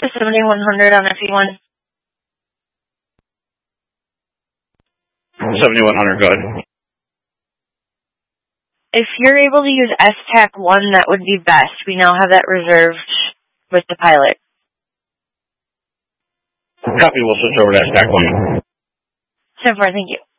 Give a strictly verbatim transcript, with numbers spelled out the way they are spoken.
to seventy-one hundred on F E one. seventy-one hundred, good. If you're able to use S T A C one, that would be best. We now have that reserved with the pilot. Copy, we'll switch over to S T A C one. ten four, thank you.